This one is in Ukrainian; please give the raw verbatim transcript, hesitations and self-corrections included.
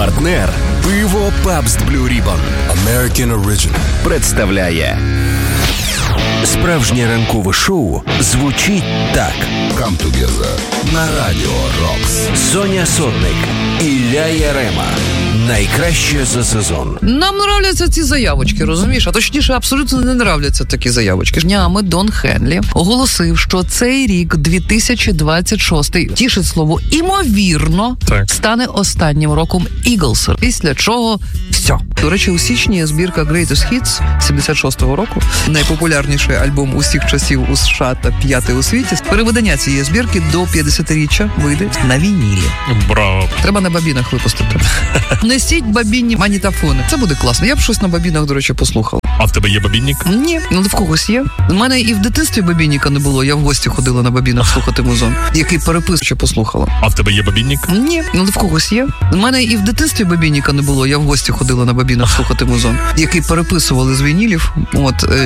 Партнер пиво Pabst Blue Ribbon American Original представляє справжнє ранкове шоу звучить так. Come together На Радіо Рокс. Соня Сотник, Ілля Ярема. Найкраще за сезон. Нам нравляться ці заявочки, розумієш? А точніше, абсолютно не нравляться такі заявочки. Днями Дон Хенлі оголосив, що цей рік, дві тисячі двадцять шостий, тішить слово «імовірно», так, стане останнім роком Іглса. Після чого все. До речі, у січні збірка Greatest Hits сімдесят шостого року, найпопулярніший альбом усіх часів у США та п'ятий у світі, перевидання цієї збірки до п'ятдесятиріччя вийде на вінілі. Браво. Треба на бабінах випустити. Несіть бабінні магнітофони. Це буде класно. Я б щось на бабінах, до речі, послухала. А в тебе є бабінник? Ні, ну в когось є. У мене і в дитинстві бабінника не було. Я в гості ходила на бабінах слухати музон, який перепис ще послухала. А в тебе є бабінник? Ні, ну в когось є. У мене і в дитинстві бабінника не було. Я в гості ходила на бабінах слухати музон, який переписували з вінілів. От